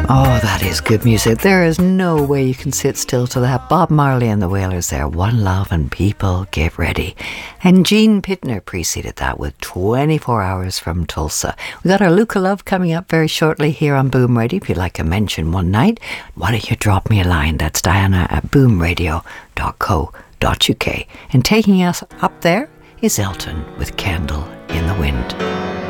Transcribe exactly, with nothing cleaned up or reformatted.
Oh, that is good music. There is no way you can sit still to that. Bob Marley and the Wailers there. One Love and People Get Ready. And Gene Pitner preceded that with twenty-four hours from Tulsa. We got our Luca Love coming up very shortly here on Boom Radio. If you'd like a mention one night, why don't you drop me a line? That's Diana at boom radio dot co dot uk. And taking us up there is Elton with Candle in the Wind.